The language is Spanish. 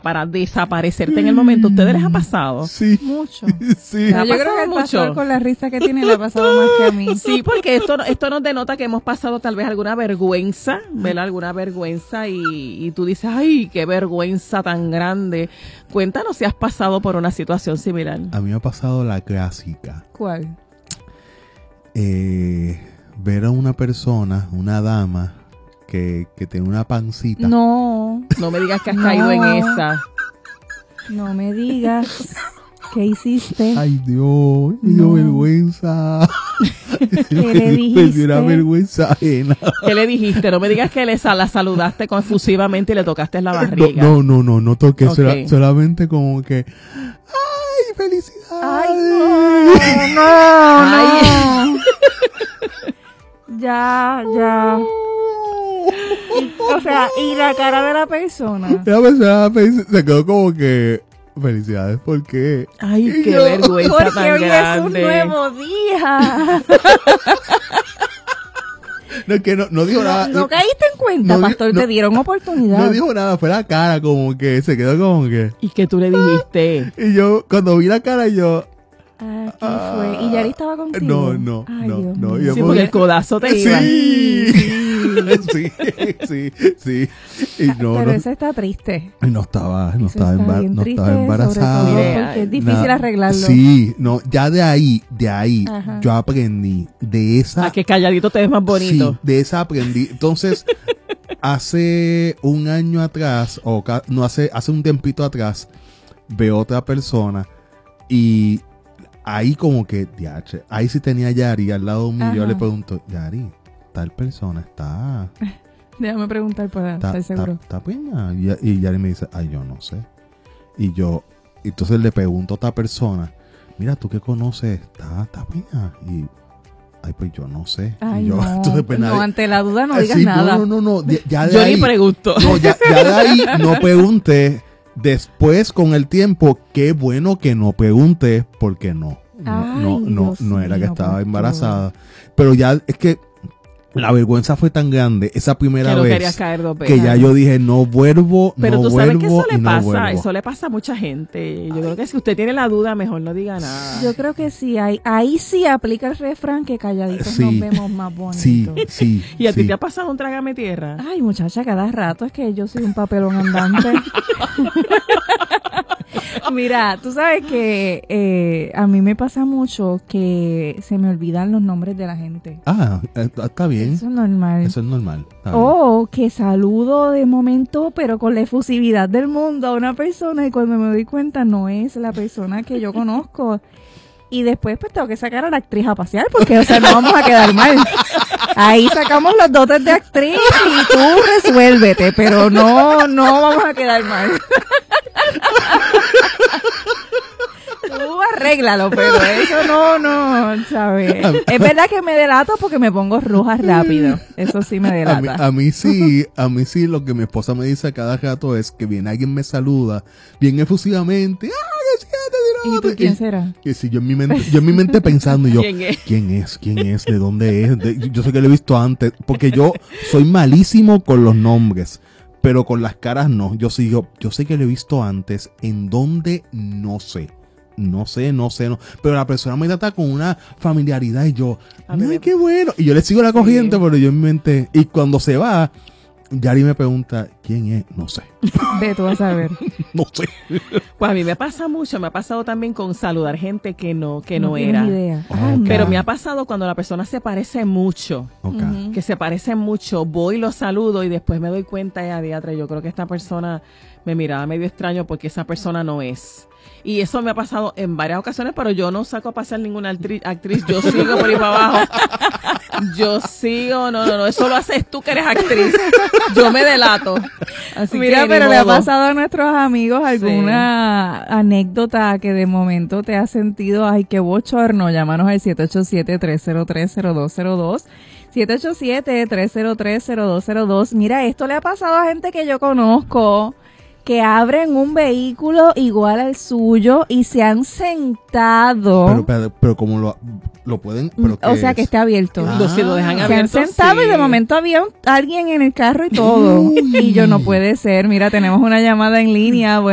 para desaparecerte en el momento. ¿Ustedes les ha pasado? Sí. Mucho. Sí. Pero yo creo que el pastor con la risa que tiene le ha pasado más que a mí. Sí, porque esto nos denota que hemos pasado tal vez alguna vergüenza, ¿verdad? Alguna vergüenza y tú dices, ay, qué vergüenza tan grande. Cuéntanos si has pasado por una situación similar. A mí me ha pasado la clásica. ¿Cuál? Ver a una persona, una dama, que tiene una pancita. No me digas que has caído en esa. No me digas. ¿Qué hiciste? Ay, Dios, me dio vergüenza. ¿Qué le dijiste? Me dio una vergüenza ajena. ¿Qué le dijiste? No me digas que la saludaste efusivamente y le tocaste en la barriga. No toqué, Okay. solamente como que, ¡ay, felicidades! Ay, no. Ay. Ya. O sea, y la cara de la persona. La persona se quedó como que, felicidades, ¿por qué? Ay, Y qué yo, vergüenza Porque tan hoy grande. es un nuevo día. No, es que no dijo nada. No caíste en cuenta, pastor, te dieron oportunidad. No dijo nada, fue la cara, como que se quedó como que. ¿Y qué tú le dijiste? Y yo, cuando vi la cara, yo. Aquí fue. ¿Y Yari estaba contigo? No. Ay, Dios no. mío. Y yo Sí, como porque que- el codazo te iba. Sí. Y Pero esa está triste. y no estaba Eso está bien triste, embarazada. sobre todo Mire, porque es difícil Nada. arreglarlo. Sí, no, ya de ahí, Ajá. yo aprendí de esa. A que calladito te ves más bonito. Sí, de esa aprendí. Entonces, hace un año atrás, hace un tiempito atrás, veo otra persona y ahí como que, diache, ahí sí tenía a Yari al lado mío. Yo Ajá. le pregunto, Yari, tal persona está Déjame preguntar para estar seguro. está preñada. Y Yari me dice, ay, yo no sé. Y yo, entonces le pregunto a otra persona, mira, tú que conoces, está preñada. Y, ay, pues yo no sé. Ay, Y yo, no. entonces, pues, No, nadie- ante la duda no digas Sí, nada. No, ya de Yo ahí, ni pregunto. no, ya de ahí no pregunté. Después, con el tiempo, qué bueno que no pregunté, porque no Ay, Dios era que mío, estaba pastor. embarazada. Pero ya es que la vergüenza fue tan grande esa primera Que no vez querías caer dos que veces. ya yo dije, no vuelvo, Pero no tú sabes vuelvo que eso y le no pasa, vuelvo. eso le pasa a mucha gente. Yo creo que si usted tiene la duda, mejor no diga nada. Yo creo que sí, ahí sí aplica el refrán que calladitos Sí. nos vemos más bonitos. Sí. ¿Y a ti sí. te ha pasado un trágame tierra? Ay, muchacha, cada rato es que yo soy un papelón andante. Mira, tú sabes que a mí me pasa mucho que se me olvidan los nombres de la gente. Ah, está bien. Eso es normal. Eso es normal. Está bien. O que saludo de momento, pero con la efusividad del mundo a una persona y cuando me doy cuenta no es la persona que yo conozco. Y después pues tengo que sacar a la actriz a pasear porque, o sea, no vamos a quedar mal. Ahí sacamos los dotes de actriz y tú resuélvete, pero no vamos a quedar mal. Tú arréglalo, pero eso no, ¿sabes? Es verdad que me delato porque me pongo roja rápido. Eso sí me delata. A mí sí, lo que mi esposa me dice a cada rato es que viene alguien me saluda bien efusivamente. ¡Ay, ¿Y tú quién será? Y si yo en mi mente pensando, y yo, ¿Quién es? ¿Quién es? ¿De dónde es? Yo sé que lo he visto antes, porque yo soy malísimo con los nombres, pero con las caras no. Yo sé que lo he visto antes, en dónde no sé. No. Pero la persona me trata con una familiaridad y yo, ay, qué bueno. Y yo le sigo la corriente, pero yo en mi mente, y cuando se va, Yari me pregunta, ¿quién es? No sé. Ve tú a saber. No sé. Pues a mí me pasa mucho, me ha pasado también con saludar gente que no tienes era. idea. Ok. Anda. Pero me ha pasado cuando la persona se parece mucho, Ok. que se parece mucho, voy y lo saludo y después me doy cuenta, diatra, yo creo que esta persona me miraba medio extraño porque esa persona no es. Y eso me ha pasado en varias ocasiones, pero yo no saco a pasear ninguna actriz, yo sigo por ahí para abajo. Yo sigo, no, eso lo haces tú que eres actriz. Yo me delato. Así Mira, que, pero ni le ha modo. pasado a nuestros amigos alguna anécdota que de momento te ha sentido, ay, qué bochorno. Llámanos al 787-303-0202. 787-303-0202. Mira, esto le ha pasado a gente que yo conozco, que abren un vehículo igual al suyo y se han sentado. Pero como lo pueden, pero o sea, que esté abierto. Si lo dejan Se han abierto, sentado sí. y de momento había alguien en el carro y todo. Uy. Y yo, no puede ser. Mira, tenemos una llamada en línea.